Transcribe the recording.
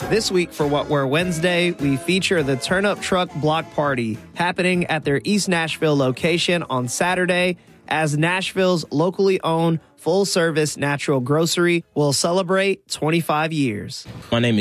This week for What We're Wednesday, we feature the Turnip Truck Block Party happening at their East Nashville location on Saturday, as Nashville's locally owned full-service natural grocery will celebrate 25 years. My name is